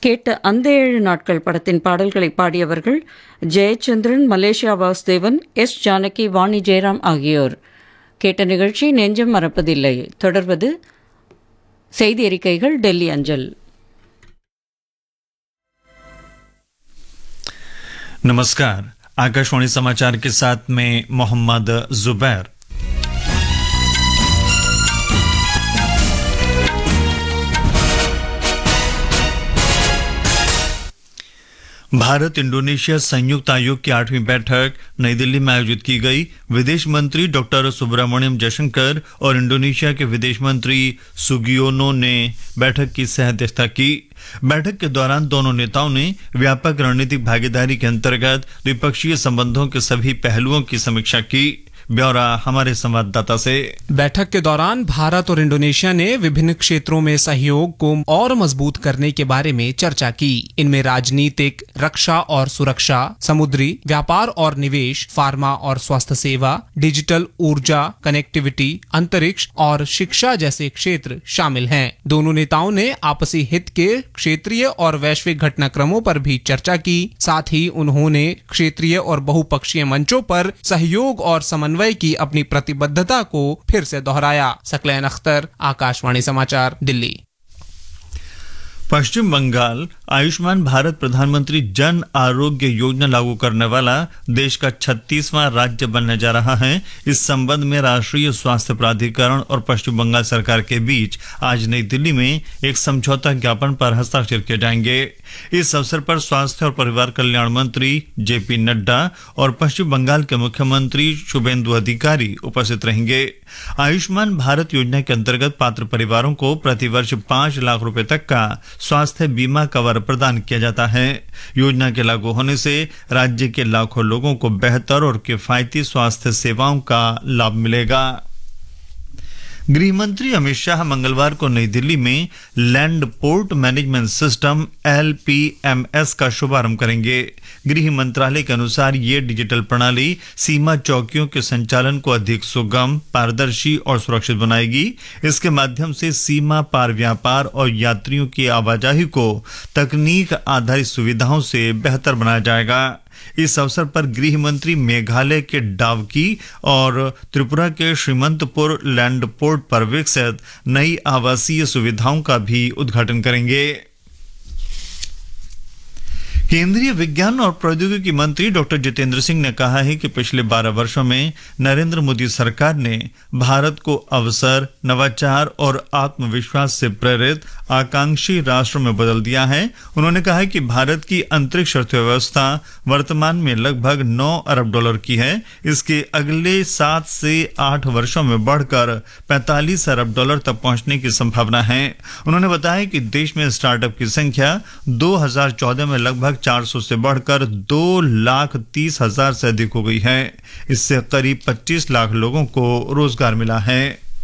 கேட்ட அந்த 7 நாட்கள் படத்தின் பாடல்களை பாடியவர்கள் ஜெயச்சந்திரன், மலேசியா வாசுதேவன், எஸ் ஜானகி, வாணி ஜெயராம் ஆகியோர். கேட்ட நிகழ்ச்சி நெஞ்சம் மறப்பதில்லை. தொடர்வது செய்தி அறிக்கைகள் டெல்லி அஞ்சல். नमस्कार, आकाशवाणी समाचार के साथ में मोहम्मद जुबैर। भारत इंडोनेशिया संयुक्त आयोग की 8वीं बैठक नई दिल्ली में आयोजित की गई। विदेश मंत्री डॉक्टर सुब्रमण्यम जयशंकर और इंडोनेशिया के विदेश मंत्री सुगियोनो ने बैठक की सह अध्यक्षता की। बैठक के दौरान दोनों नेताओं ने व्यापक रणनीतिक भागीदारी के अंतर्गत द्विपक्षीय संबंधों के सभी पहलुओं की समीक्षा की। ब्यौरा हमारे संवाददाता से। बैठक के दौरान भारत और इंडोनेशिया ने विभिन्न क्षेत्रों में सहयोग को और मजबूत करने के बारे में चर्चा की। इनमें राजनीतिक, रक्षा और सुरक्षा, समुद्री व्यापार और निवेश, फार्मा और स्वास्थ्य सेवा, डिजिटल ऊर्जा, कनेक्टिविटी, अंतरिक्ष और शिक्षा जैसे क्षेत्र शामिल हैं। दोनों नेताओं ने आपसी हित के क्षेत्रीय और वैश्विक घटनाक्रमों पर भी चर्चा की। साथ ही उन्होंने क्षेत्रीय और बहुपक्षीय मंचों पर सहयोग और समन्वय की अपनी प्रतिबद्धता को फिर से दोहराया। सकलैन अख्तर, आकाशवाणी समाचार, दिल्ली। पश्चिम बंगाल आयुष्मान भारत प्रधानमंत्री जन आरोग्य योजना लागू करने वाला देश का 36वां राज्य बनने जा रहा है। इस संबंध में राष्ट्रीय स्वास्थ्य प्राधिकरण और पश्चिम बंगाल सरकार के बीच आज नई दिल्ली में एक समझौता ज्ञापन पर हस्ताक्षर किए जाएंगे। इस अवसर पर स्वास्थ्य और परिवार कल्याण मंत्री जेपी नड्डा और पश्चिम बंगाल के मुख्यमंत्री शुभेंदु अधिकारी उपस्थित रहेंगे। आयुष्मान भारत योजना के अंतर्गत पात्र परिवारों को प्रतिवर्ष 5 लाख रुपए तक का स्वास्थ्य बीमा कवर प्रदान किया जाता है। योजना के लागू होने से राज्य के लाखों लोगों को बेहतर और किफायती स्वास्थ्य सेवाओं का लाभ मिलेगा। गृह मंत्री अमित शाह मंगलवार को नई दिल्ली में land port management system LPMS का शुभारंभ करेंगे। गृह मंत्रालय के अनुसार ये डिजिटल प्रणाली सीमा चौकियों के संचालन को अधिक सुगम, पारदर्शी और सुरक्षित बनाएगी। इसके माध्यम से सीमा पार व्यापार और यात्रियों की आवाजाही को तकनीक आधारित सुविधाओं से बेहतर बनाया जाएगा। इस अवसर पर गृह मंत्री मेघालय के डावकी और त्रिपुरा के श्रीमंतपुर लैंड पोर्ट पर विकसित नई आवासीय सुविधाओं का भी उद्घाटन करेंगे। केंद्रीय विज्ञान और प्रौद्योगिकी मंत्री डॉक्टर जितेंद्र सिंह ने कहा है कि पिछले 12 वर्षों में नरेंद्र मोदी सरकार ने भारत को अवसर, नवाचार और आत्मविश्वास से प्रेरित आकांक्षी राष्ट्र में बदल दिया है। उन्होंने कहा कि भारत की अंतरिक्ष अर्थव्यवस्था वर्तमान में लगभग $9 अरब की है। इसके अगले 7 से 8 वर्षों में बढ़कर $45 अरब तक पहुंचने की संभावना है। उन्होंने बताया कि देश में स्टार्टअप की संख्या 2014 में लगभग 400 से बढ़कर 2,30,000 से अधिक हो गई है। इससे करीब 25 लाख लोगों को रोजगार मिला है।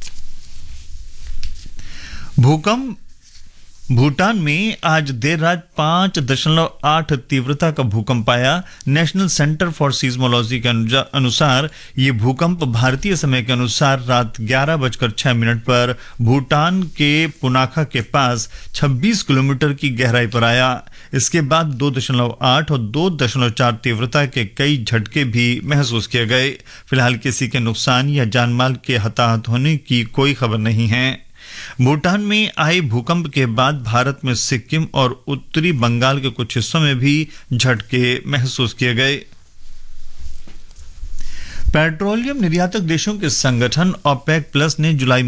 भूकंप भूटान में आज देर रात 5.8 तीव्रता का भूकंप आया। नेशनल सेंटर फॉर सीज्मोलॉजी के अनुसार ये भूकंप भारतीय समय के अनुसार रात 11:06 पर भूटान के पुनाखा के पास 26 किलोमीटर की गहराई पर आया। इसके बाद 2.8 और 2.4 तीव्रता के कई झटके भी महसूस किए गए। फिलहाल किसी के नुकसान या जानमाल के हताहत होने की कोई खबर नहीं है। भूटान में आए भूकंप के बाद भारत में सिक्किम और उत्तरी बंगाल के कुछ हिस्सों में भी झटके महसूस किए गए। पेट्रोलियम निर्यातक देशों के संगठन OPEC+ ने जुलाई